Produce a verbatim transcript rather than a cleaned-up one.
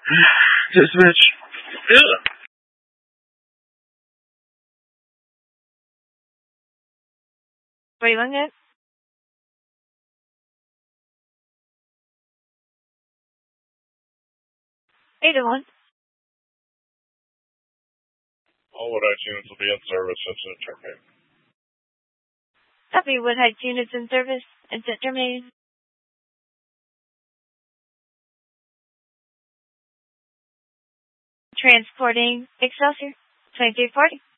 This bitch. Ugh. What are you looking at? Hey, Dylan. All Woodhouse units will be in service since it terminated. Copy, Wood Heights units in service. Incident terminated. Transporting Excelsior. twenty-three forty.